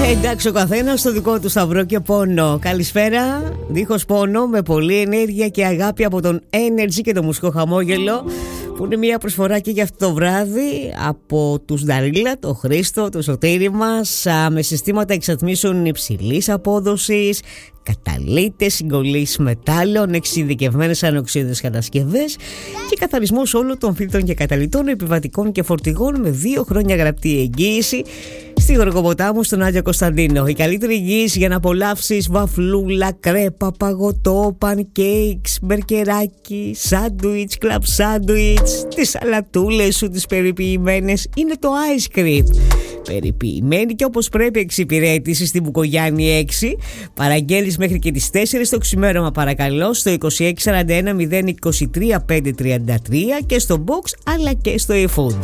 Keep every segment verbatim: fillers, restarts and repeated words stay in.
Ε, εντάξει, ο καθένας στο δικό του σταυρό και πόνο. Καλησπέρα, δίχως πόνο, με πολλή ενέργεια και αγάπη από τον Energy και το μουσικό χαμόγελο, που είναι μια προσφορά και για αυτό το βράδυ από τους Νταρίλα, το Χρήστο, το Σωτήρι μας, με συστήματα εξατμίσεων υψηλής απόδοσης, καταλύτες, συγκολλήσεις μετάλλων, εξειδικευμένες ανοξίδες κατασκευές και καθαρισμός όλων των φίλτρων και καταλυτών επιβατικών και φορτηγών με δύο χρόνια γραπτή εγγύηση στη Γοργοποτάμου στον Άγιο Κωνσταντίνο. Η καλύτερη εγγύηση για να απολαύσεις βαφλούλα, κρέπα, παγωτό, πανκέικς, μπερκεράκι, σάντουιτς, κλαμπ σάντουιτς, τις σαλατούλες σου, τις περιποιημένες, είναι το ice cream. Περιποιημένη και όπως πρέπει εξυπηρέτηση στη Μπουκογιάννη έξι. Παραγγέλνεις μέχρι και τις τέσσερις το ξημέρωμα, παρακαλώ, στο είκοσι έξι σαράντα ένα μηδέν είκοσι τρία πεντακόσια τριάντα τρία και στο box αλλά και στο eFood.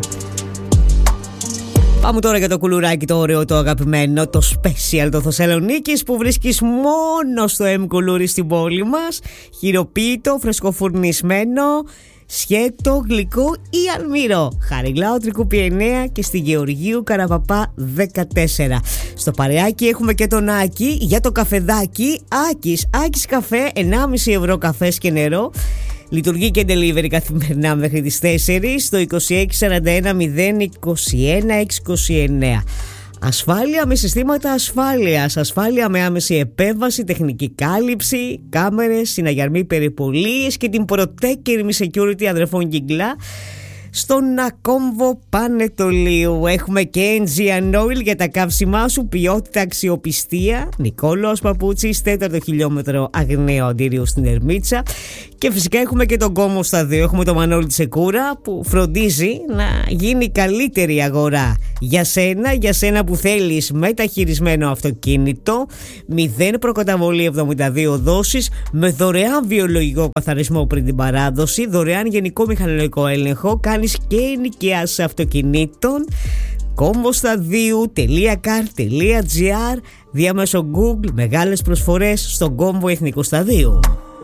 Πάμε τώρα για το κουλουράκι το ωραίο, το αγαπημένο, το special το Θεσσαλονίκης, που βρίσκεις μόνο στο M Κουλούρι στην πόλη μας. Χειροποίητο, φρεσκοφουρνισμένο, σκέτο, γλυκό ή αλμύρο. Χαριλάου Τρικούπη εννέα και στη Γεωργίου Καραπαπά δεκατέσσερα. Στο παρεάκι έχουμε και τον Άκη για το καφεδάκι. Άκης, Άκης καφέ, ενάμιση ευρώ καφές και νερό. Λειτουργεί και delivery καθημερινά μέχρι τις τέσσερις στο είκοσι έξι σαράντα ένα μηδέν είκοσι ένα έξι είκοσι εννέα. Ασφάλεια με συστήματα ασφάλειας, ασφάλεια με άμεση επέμβαση, τεχνική κάλυψη, κάμερες, συναγερμοί περιπολίες και την Protect Security αδερφών Γκιγκλά στον Ακόμβο Πανετολίου. Έχουμε και Aegean Oil για τα καύσιμά σου, ποιότητα, αξιοπιστία. Νικόλαος Παπούτσης, τέταρτο χιλιόμετρο Αγναίο Αντίριο στην Ερμίτσα. Και φυσικά έχουμε και τον κόμμο στα δύο. Έχουμε τον Μανώλη Τσεκούρα που φροντίζει να γίνει καλύτερη αγορά για σένα, για σένα που θέλεις μεταχειρισμένο αυτοκίνητο. Μηδέν προκαταβολή, εβδομήντα δύο δόσεις, με δωρεάν βιολογικό καθαρισμό πριν την παράδοση, δωρεάν γενικό μηχανολογικό έλεγχο. Κάνεις και ενοικιάσεις αυτοκινήτων. κόμβοσταδίου τελεία καρ τελεία τζι άρ, διάμεσο Google, μεγάλες προσφορές στον κόμβο Εθνικού Σταδίου.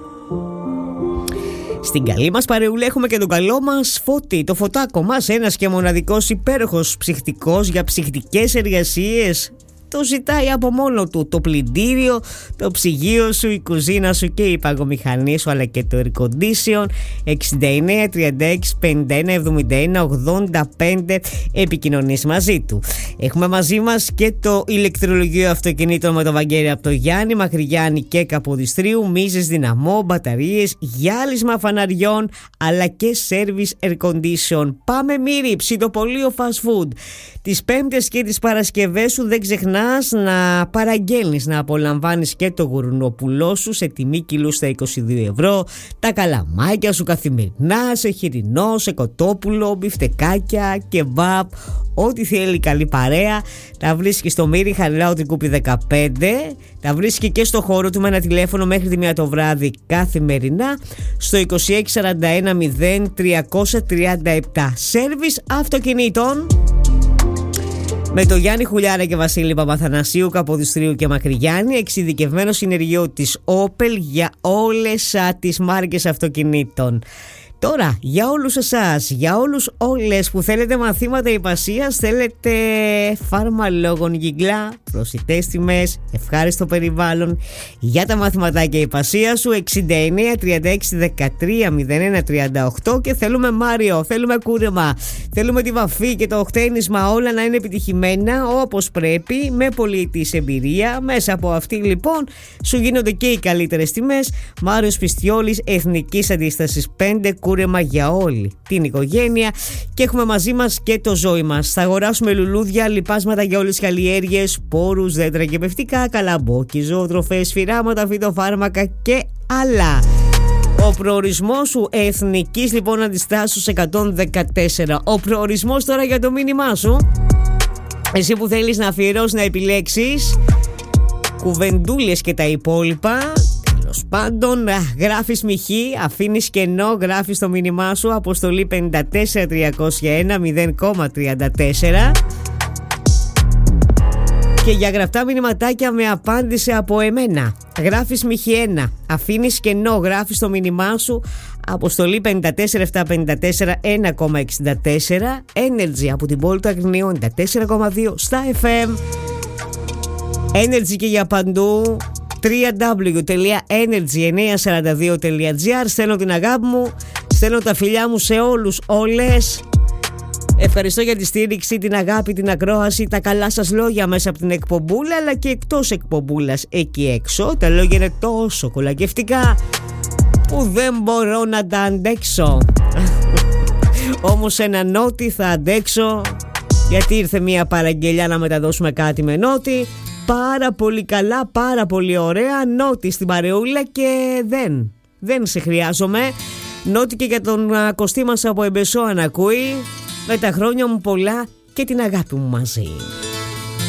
Στην καλή μας παρεούλα έχουμε και τον καλό μας Φώτη, το φωτάκο μας, ένας και μοναδικός υπέροχος ψυχτικός για ψυχτικές εργασίες. Το ζητάει από μόνο του το πλυντήριο, το ψυγείο σου, η κουζίνα σου και η παγομηχανή σου, αλλά και το air condition. Εξήντα εννέα τριάντα έξι πενήντα ένα εβδομήντα ένα ογδόντα πέντε, επικοινωνείς μαζί του. Έχουμε μαζί μας και το ηλεκτρολογείο αυτοκινήτων με το Βαγγέλη από το Γιάννη, Μακρυγιάννη και Καποδιστρίου, μίζες δυναμό, μπαταρίες, γυάλισμα φαναριών, αλλά και service air condition. Πάμε Μύρη, ψητοπολείο fast food. Τις Πέμπτες και τις Παρασκευές σου δεν ξεχνάς να παραγγέλνεις, να απολαμβάνεις και το γουρνοπουλό σου σε τιμή κιλού στα είκοσι δύο ευρώ, τα καλαμάκια σου καθημερινά, σε χοιρινό, σε κοτόπουλο, μπιφτεκάκια, κεμπάπ, ό,τι θέλει καλή παρέα. Τα βρίσκει στο Μύρι Χαριλάου Τρικούπη δεκαπέντε, τα βρίσκει και στο χώρο του με ένα τηλέφωνο μέχρι τη μία το βράδυ καθημερινά στο είκοσι έξι σαράντα ένα μηδέν τριακόσια τριάντα επτά. Σέρβις αυτοκινήτων με το Γιάννη Χουλιάρα και Βασίλη Παπαθανασίου, Καποδιστρίου και Μακρυγιάννη, εξειδικευμένο συνεργείο της Opel για όλες α, τις μάρκες αυτοκινήτων. Τώρα, για όλους εσάς, για όλους όλες που θέλετε μαθήματα υπασίας, θέλετε φάρμαλόγων Γκιγκλά, προσιτές τιμές, ευχάριστο περιβάλλον για τα μαθηματάκια υπασίας σου, εξήντα εννέα τριάντα έξι δεκατρία μηδέν ένα τριάντα οκτώ. Και θέλουμε Μάριο, θέλουμε κούρεμα, θέλουμε τη βαφή και το χτένισμα, όλα να είναι επιτυχημένα όπως πρέπει, με πολυετής εμπειρία. Μέσα από αυτή λοιπόν σου γίνονται και οι καλύτερες τιμές. Μάριος Πιστιόλης, Εθνικής Αντίστασης πέντε, κούρεμα για όλη την οικογένεια. Και έχουμε μαζί μας και το Ζώη μας. Θα αγοράσουμε λουλούδια, λιπάσματα για όλες τις καλλιέργειες, πόρους, δέντρα και πευτικά, καλαμπόκι, ζωοτροφές, φυράματα, φυτοφάρμακα και άλλα. Ο προορισμός σου Εθνικής λοιπόν Αντιστάσεως εκατόν δεκατέσσερα. Ο προορισμός τώρα για το μήνυμά σου. Εσύ που θέλεις να αφιερώσεις, να επιλέξεις κουβεντούλες και τα υπόλοιπα. Τέλος πάντων, γράφεις μοιχή, αφήνεις κενό, γράφεις το μήνυμά σου, αποστολή πέντε τέσσερα τριακόσια ένα μηδέν τριάντα τέσσερα. Και για γραφτά μηνυματάκια με απάντηση από εμένα, γράφεις μοιχή ένα, αφήνεις κενό, γράφεις το μήνυμά σου, αποστολή πέντε τέσσερα επτακόσια πενήντα τέσσερα ένα εξήντα τέσσερα. Energy από την πόλη του Αγρινίου ενενήντα τέσσερα κόμμα δύο στα εφ εμ. Energy και για παντού, double-u double-u double-u τελεία energy εννιακόσια σαράντα δύο τελεία gr. Στέλνω την αγάπη μου, στέλνω τα φιλιά μου σε όλους, όλες. Ευχαριστώ για τη στήριξη, την αγάπη, την ακρόαση, τα καλά σας λόγια μέσα από την εκπομπούλα, αλλά και εκτός εκπομπούλας εκεί έξω. Τα λόγια είναι τόσο κολακευτικά που δεν μπορώ να τα αντέξω. Όμως ένα νότι θα αντέξω, γιατί ήρθε μια παραγγελιά να μεταδώσουμε κάτι με νότι. Πάρα πολύ καλά, πάρα πολύ ωραία νότι στην παρεούλα και δεν, δεν σε χρειάζομαι. Νότι και για τον Κωστή μας από Εμπεσό αν ακούει. Με τα χρόνια μου πολλά και την αγάπη μου μαζί.